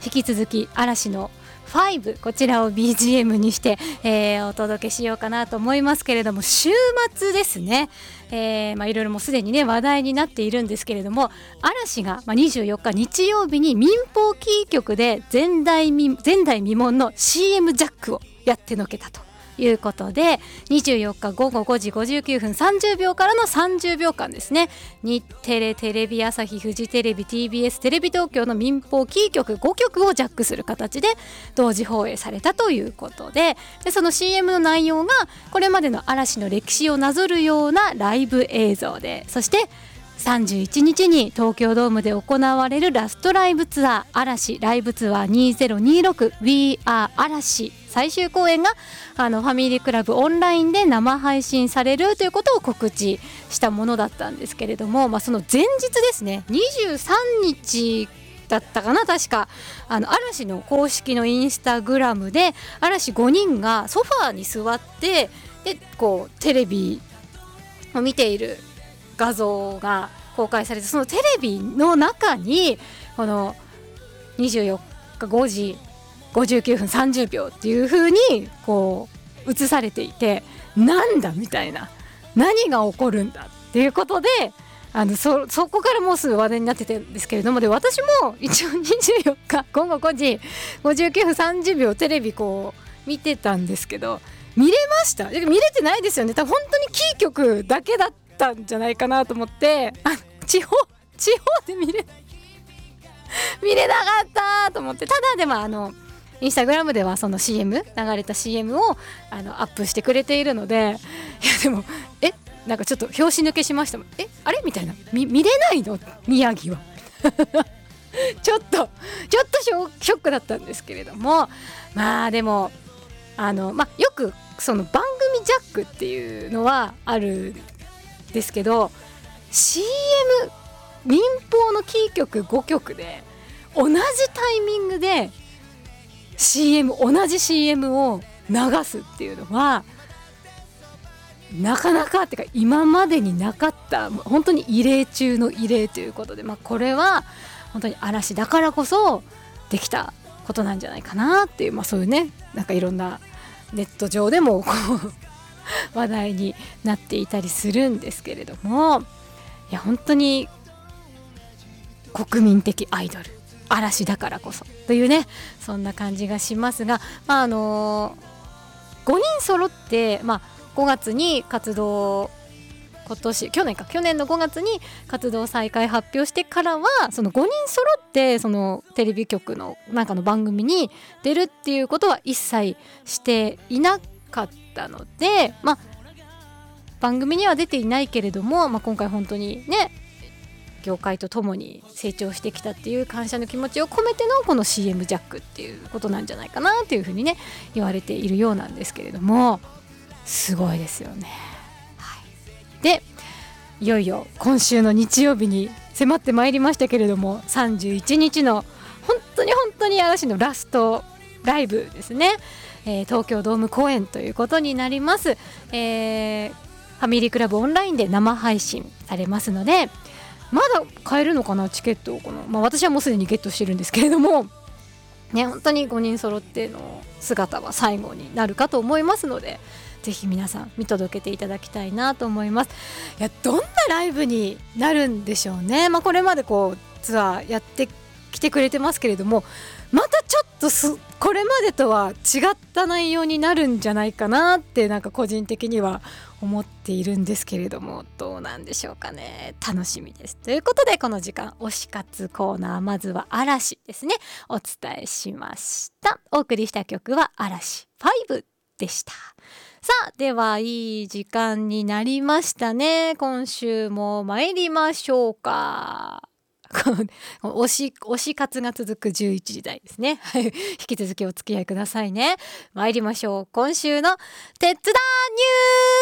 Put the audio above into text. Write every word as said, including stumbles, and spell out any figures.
引き続き嵐のファイブ、こちらを ビージーエム にして、えー、お届けしようかなと思いますけれども、週末ですね、えーまあ、いろいろもうすでにね話題になっているんですけれども、嵐が、まあ、にじゅうよっか日曜日に民放キー局で前代未前代未聞の シーエム ジャックをやってのけたということで、にじゅうよっかごごごじごじゅうきゅうふんさんじゅうびょうからのさんじゅうびょうかんですね、日テレ、テレビ朝日、フジテレビ、 ティービーエス、テレビ東京の民放キー局ごきょくをジャックする形で同時放映されたということで、でその シーエム の内容がこれまでの嵐の歴史をなぞるようなライブ映像で、そしてさんじゅういちにちに東京ドームで行われるラストライブツアー、嵐ライブツアーにせんにじゅうろく We Are 嵐最終公演があのファミリークラブオンラインで生配信されるということを告知したものだったんですけれども、まあ、その前日ですね、にじゅうさんにちだったかな、確かあの嵐の公式のインスタグラムで嵐ごにんがソファーに座ってでこうテレビを見ている画像が公開されて、そのテレビの中にこのにじゅうよっかごじごじゅうきゅうふんさんじゅうびょうっていう風にこう映されていて、なんだみたいな、何が起こるんだっていうことで、あの そ, そこからもうすぐ話題になっててるんですけれども、で私も一応にじゅうよっかごごごじごじゅうきゅうふんさんじゅうびょうテレビこう見てたんですけど、見れました？見れてないですよね。多分本当にキー局だけだったんじゃないかなと思って、あ地方地方で見れ見れなかったと思って、ただでもあのインスタグラムではその シーエム 流れた シーエム をあのアップしてくれているので、いやでもえなんかちょっと拍子抜けしましたもん。えあれみたいな、 見, 見れないの宮城はちょっとちょっとショショックだったんですけれども、まあでもあの、まあ、よくその番組ジャックっていうのはあるんですけど、 シーエム 民放のキー局ごきょくで同じタイミングで シーエム 同じ シーエム を流すっていうのはなかなかってか今までになかった、本当に異例中の異例ということで、まあ、これは本当に嵐だからこそできたことなんじゃないかなっていう、まあ、そういうね、なんかいろんなネット上でもこう話題になっていたりするんですけれども、いや本当に国民的アイドル嵐だからこそというね、そんな感じがしますが、まああのー、ごにん揃って、まあ、ごがつに活動、今年去年か去年のごがつに活動再開発表してからは、そのごにん揃ってそのテレビ局のなんかの番組に出るっていうことは一切していなかったので、まあ番組には出ていないけれども、まあ、今回本当にね業界とともに成長してきたっていう感謝の気持ちを込めてのこの シーエム ジャックっていうことなんじゃないかなっていうふうにね言われているようなんですけれども、すごいですよね。はい、でいよいよ今週の日曜日に迫ってまいりましたけれども、さんじゅういちにちの本当に本当に嵐のラストライブですね、えー、東京ドーム公演ということになります。えー、ファミリークラブオンラインで生配信されますので、まだ買えるのかなチケットをこの、まあ、私はもうすでにゲットしてるんですけれどもね、本当にごにん揃っての姿は最後になるかと思いますので、ぜひ皆さん見届けていただきたいなと思います。いやどんなライブになるんでしょうね。まあ、これまでこうツアーやってきてくれてますけれども、またちょっとすこれまでとは違った内容になるんじゃないかなってなんか個人的には思っているんですけれども、どうなんでしょうかね。楽しみです。ということでこの時間推し活コーナー、まずは嵐ですねお伝えしました。お送りした曲は嵐ファイブでした。さあではいい時間になりましたね。今週も参りましょうか。推し推し活が続くじゅういちじ台ですね引き続きお付き合いくださいね。参りましょう。今週の鉄道ニュース